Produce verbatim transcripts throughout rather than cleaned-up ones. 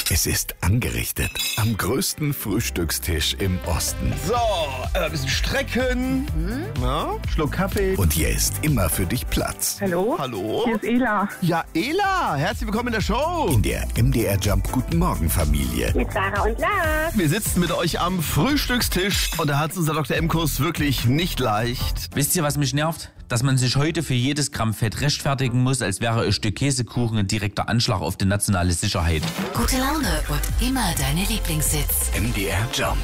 Es ist angerichtet am größten Frühstückstisch im Osten. So, äh, ein bisschen strecken. Mhm. Ja, Schluck Kaffee. Und hier ist immer für dich Platz. Hallo? Hallo? Hier ist Ela. Ja, Ela, herzlich willkommen in der Show. In der M D R Jump Guten Morgen Familie. Mit Sarah und Lars. Wir sitzen mit euch am Frühstückstisch und da hat es unser Doktor M-Kurs wirklich nicht leicht. Wisst ihr, was mich nervt? Dass man sich heute für jedes Gramm Fett rechtfertigen muss, als wäre ein Stück Käsekuchen ein direkter Anschlag auf die nationale Sicherheit. Gute Laune und immer deine Lieblingssitz. M D R Jump.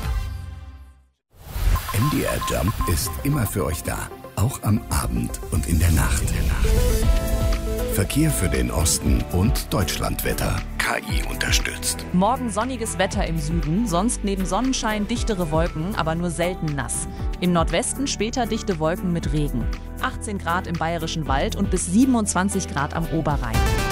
M D R Jump ist immer für euch da. Auch am Abend und in der Nacht. Verkehr für den Osten und Deutschlandwetter. K I unterstützt. Morgen sonniges Wetter im Süden, sonst neben Sonnenschein dichtere Wolken, aber nur selten nass. Im Nordwesten später dichte Wolken mit Regen. achtzehn Grad im Bayerischen Wald und bis siebenundzwanzig Grad am Oberrhein.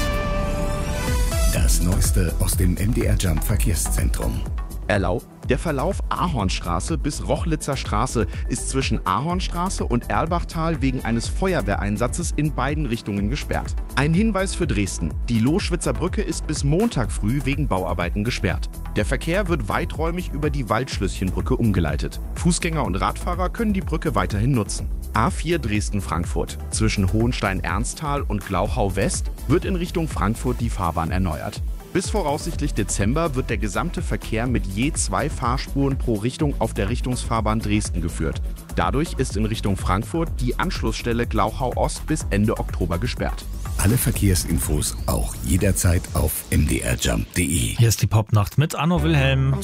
Das Neueste aus dem M D R Jump Verkehrszentrum. Erlau. Der Verlauf Ahornstraße bis Rochlitzer Straße ist zwischen Ahornstraße und Erlbachtal wegen eines Feuerwehreinsatzes in beiden Richtungen gesperrt. Ein Hinweis für Dresden. Die Loschwitzer Brücke ist bis Montag früh wegen Bauarbeiten gesperrt. Der Verkehr wird weiträumig über die Waldschlösschenbrücke umgeleitet. Fußgänger und Radfahrer können die Brücke weiterhin nutzen. A vier Dresden-Frankfurt. Zwischen Hohenstein-Ernsthal und Glauchau-West wird in Richtung Frankfurt die Fahrbahn erneuert. Bis voraussichtlich Dezember wird der gesamte Verkehr mit je zwei Fahrspuren pro Richtung auf der Richtungsfahrbahn Dresden geführt. Dadurch ist in Richtung Frankfurt die Anschlussstelle Glauchau Ost bis Ende Oktober gesperrt. Alle Verkehrsinfos auch jederzeit auf m d r jump punkt d e. Hier ist die Popnacht mit Anno Wilhelm.